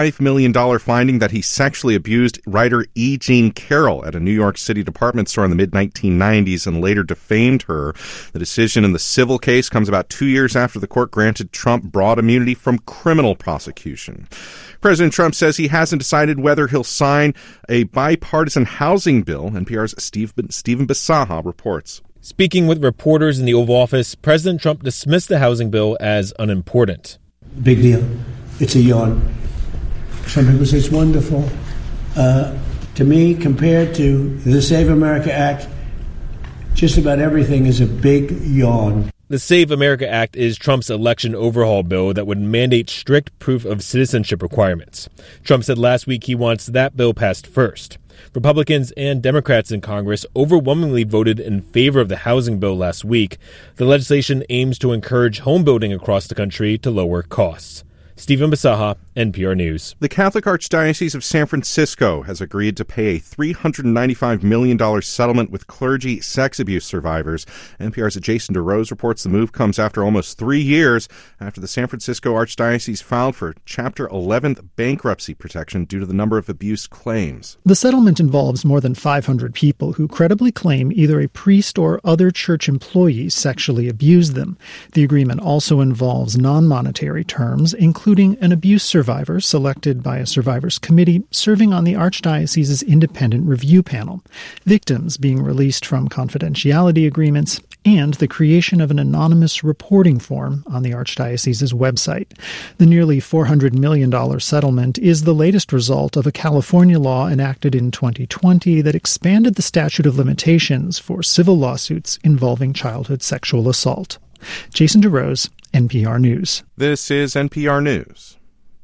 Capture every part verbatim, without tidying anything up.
five million dollars finding that he sexually abused writer E. Jean Carroll at a New York City department store in the mid nineteen nineties and later defamed her. The decision in the civil case comes about two years after the court granted Trump broad immunity from criminal prosecution. President Trump says he hasn't decided whether he'll sign a bipartisan housing bill. N P R's Steve, Stephen Bisaha reports. Speaking with reporters in the Oval Office, President Trump dismissed the housing bill as unimportant. Big deal. It's a yawn. Some people say it's wonderful. Uh, to me, compared to the Save America Act, just about everything is a big yawn. The Save America Act is Trump's election overhaul bill that would mandate strict proof of citizenship requirements. Trump said last week he wants that bill passed first. Republicans and Democrats in Congress overwhelmingly voted in favor of the housing bill last week. The legislation aims to encourage home building across the country to lower costs. Stephen Bisaha, N P R News. The Catholic Archdiocese of San Francisco has agreed to pay a three hundred ninety-five million dollars settlement with clergy sex abuse survivors. N P R's Jason DeRose reports the move comes after almost three years after the San Francisco Archdiocese filed for Chapter eleven bankruptcy protection due to the number of abuse claims. The settlement involves more than five hundred people who credibly claim either a priest or other church employees sexually abused them. The agreement also involves non-monetary terms, including an abuse survivor selected by a survivors committee serving on the Archdiocese's independent review panel, victims being released from confidentiality agreements, and the creation of an anonymous reporting form on the Archdiocese's website. The nearly four hundred million dollars settlement is the latest result of a California law enacted in twenty twenty that expanded the statute of limitations for civil lawsuits involving childhood sexual assault. Jason DeRose, N P R News. This is N P R News.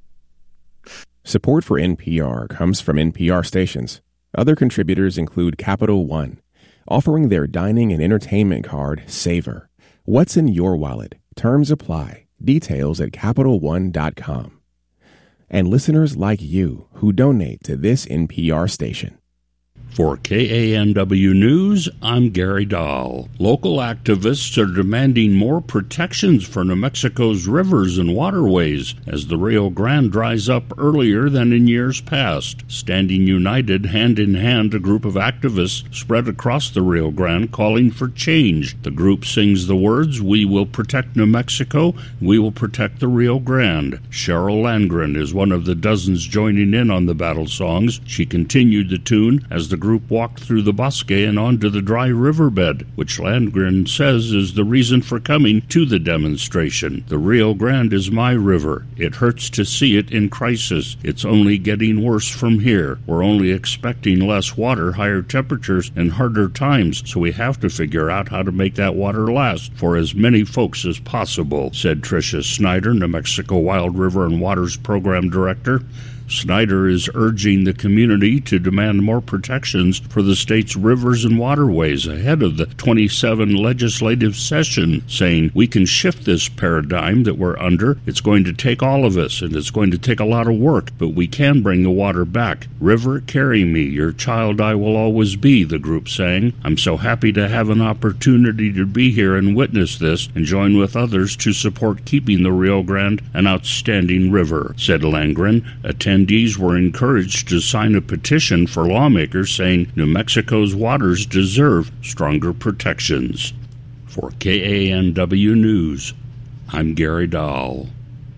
Support for N P R comes from N P R stations. Other contributors include Capital One, offering their dining and entertainment card, Savor. What's in your wallet? Terms apply. Details at Capital One dot com. And listeners like you who donate to this N P R station. For K A N W News, I'm Gary Dahl. Local activists are demanding more protections for New Mexico's rivers and waterways as the Rio Grande dries up earlier than in years past. Standing united, hand in hand, a group of activists spread across the Rio Grande calling for change. The group sings the words, "We will protect New Mexico, we will protect the Rio Grande." Cheryl Landgren is one of the dozens joining in on the battle songs. She continued the tune as the group walked through the bosque and onto the dry riverbed, which Landgren says is the reason for coming to the demonstration. The Rio Grande is my river. It hurts to see it in crisis. It's only getting worse from here. We're only expecting less water, higher temperatures, and harder times, so we have to figure out how to make that water last for as many folks as possible, said Tricia Snyder, New Mexico Wild River and Waters Program Director. Snyder is urging the community to demand more protections for the state's rivers and waterways ahead of the twenty-seven legislative session, saying, "We can shift this paradigm that we're under. It's going to take all of us, and it's going to take a lot of work, but we can bring the water back. River, carry me. Your child I will always be," the group sang. "I'm so happy to have an opportunity to be here and witness this and join with others to support keeping the Rio Grande an outstanding river," said Landgren. Attendees were encouraged to sign a petition for lawmakers saying New Mexico's waters deserve stronger protections. For K A N W News, I'm Gary Dahl.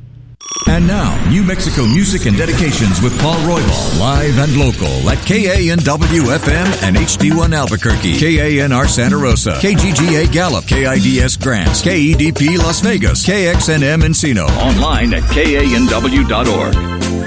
And now, New Mexico music and dedications with Paul Roybal, live and local at K A N W F M and H D one Albuquerque, K A N R Santa Rosa, K G G A Gallup, K I D S Grants, K E D P Las Vegas, K X N M Encino. Online at K A N W dot org.